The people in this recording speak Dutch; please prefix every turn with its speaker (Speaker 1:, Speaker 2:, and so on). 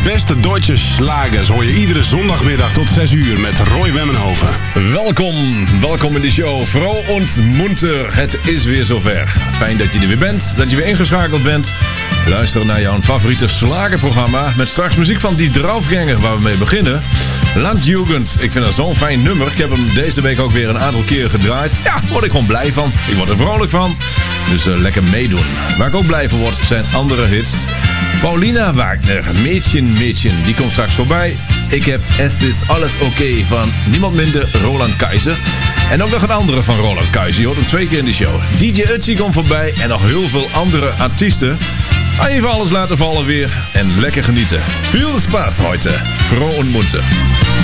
Speaker 1: beste Duitse slagers hoor je iedere zondagmiddag tot 6 uur met Roy Wemmenhoven.
Speaker 2: Welkom in de show. Vrouw und munter, het is weer zover. Fijn dat je er weer bent, dat je weer ingeschakeld bent. Luister naar jouw favoriete slagerprogramma met straks muziek van Die Draufgänger, waar we mee beginnen. Landjugend, ik vind dat zo'n fijn nummer. Ik heb hem deze week ook weer een aantal keren gedraaid. Ja, daar word ik gewoon blij van. Ik word er vrolijk van. Dus lekker meedoen. Waar ik ook blij van word zijn andere hits. Paulina Wagner, Mädchen, die komt straks voorbij. Ik heb Es ist alles okay van niemand minder Roland Kaiser. En ook nog een andere van Roland Kaiser. Je hoort hem 2 keer in de show. DJ Ötzi komt voorbij en nog heel veel andere artiesten. Even alles laten vallen weer en lekker genieten. Veel spaß heute. Froh und munter.